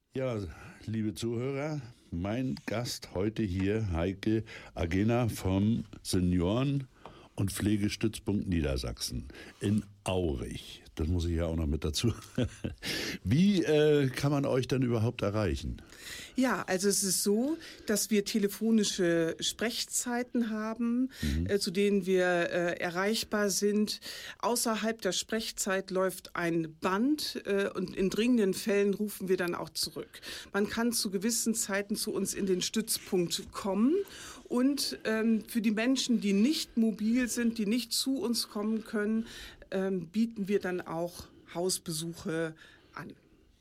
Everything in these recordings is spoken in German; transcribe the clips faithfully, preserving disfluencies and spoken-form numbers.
Ja, liebe Zuhörer, mein Gast heute hier, Heike Agena vom Senioren- und Pflegestützpunkt Niedersachsen in Aurich. Das muss ich ja auch noch mit dazu. Wie äh, kann man euch denn überhaupt erreichen? Ja, also es ist so, dass wir telefonische Sprechzeiten haben, mhm. äh, zu denen wir äh, erreichbar sind. Außerhalb der Sprechzeit läuft ein Band äh, und in dringenden Fällen rufen wir dann auch zurück. Man kann zu gewissen Zeiten zu uns in den Stützpunkt kommen. Und ähm, für die Menschen, die nicht mobil sind, die nicht zu uns kommen können, ähm, bieten wir dann auch Hausbesuche an.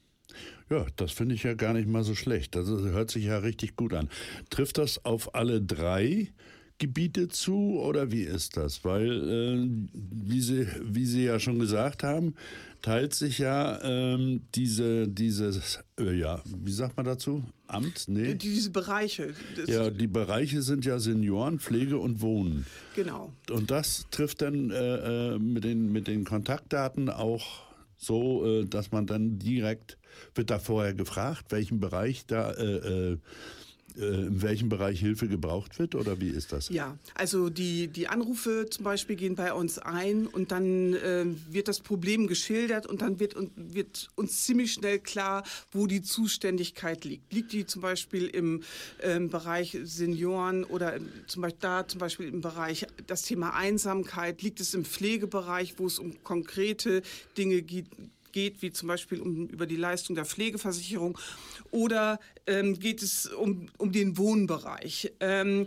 Ja, das finde ich ja gar nicht mal so schlecht. Das hört sich ja richtig gut an. Trifft das auf alle drei Gebiete zu oder wie ist das? Weil, äh, wie Sie, wie Sie ja schon gesagt haben, teilt sich ja ähm, diese, dieses, äh, ja, wie sagt man dazu? Amt? Nee. Diese Bereiche. Ja, die Bereiche sind ja Senioren, Pflege und Wohnen. Genau. Und das trifft dann äh, mit den, mit den Kontaktdaten auch so, dass man dann direkt, wird da vorher gefragt, welchen Bereich da, äh, äh, in welchem Bereich Hilfe gebraucht wird oder wie ist das? Ja, also die, die Anrufe zum Beispiel gehen bei uns ein und dann äh, wird das Problem geschildert und dann wird, wird uns ziemlich schnell klar, wo die Zuständigkeit liegt. Liegt die zum Beispiel im ähm, Bereich Senioren oder zum Beispiel da zum Beispiel im Bereich das Thema Einsamkeit? Liegt es im Pflegebereich, wo es um konkrete Dinge geht? geht, wie zum Beispiel um, über die Leistung der Pflegeversicherung oder ähm, geht es um, um den Wohnbereich. Ähm,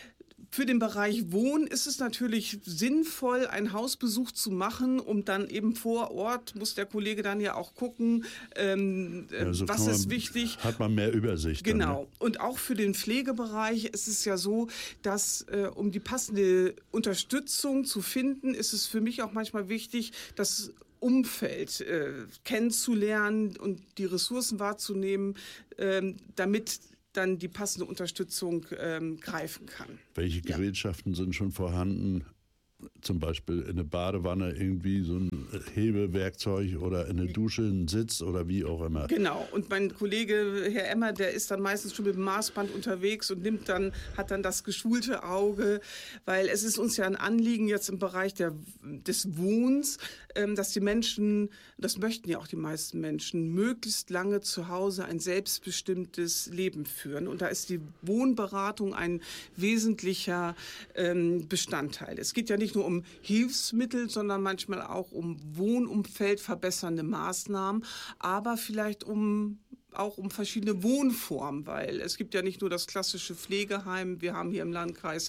Für den Bereich Wohnen ist es natürlich sinnvoll, einen Hausbesuch zu machen, um dann eben vor Ort, muss der Kollege dann ja auch gucken, ähm, ja, so was ist wichtig. Hat man mehr Übersicht. Genau. Dann, ne? Und auch für den Pflegebereich ist es ja so, dass äh, um die passende Unterstützung zu finden, ist es für mich auch manchmal wichtig, dass Umfeld äh, kennenzulernen und die Ressourcen wahrzunehmen, ähm, damit dann die passende Unterstützung ähm, greifen kann. Welche Gerätschaften ja. sind schon vorhanden? Zum Beispiel eine Badewanne, irgendwie so ein Hebewerkzeug oder in der Dusche ein Sitz oder wie auch immer. Genau. Und mein Kollege, Herr Emmer, der ist dann meistens schon mit dem Maßband unterwegs und nimmt dann, hat dann das geschulte Auge, weil es ist uns ja ein Anliegen jetzt im Bereich der, des Wohnens, ähm, dass die Menschen, das möchten ja auch die meisten Menschen, möglichst lange zu Hause ein selbstbestimmtes Leben führen. Und da ist die Wohnberatung ein wesentlicher ähm, Bestandteil. Es geht ja nicht nur um Hilfsmittel, sondern manchmal auch um Wohnumfeld verbessernde Maßnahmen, aber vielleicht um auch um verschiedene Wohnformen, weil es gibt ja nicht nur das klassische Pflegeheim, wir haben hier im Landkreis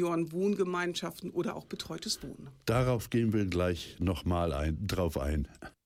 Seniorenwohngemeinschaften oder auch betreutes Wohnen. Darauf gehen wir gleich nochmal ein, drauf ein.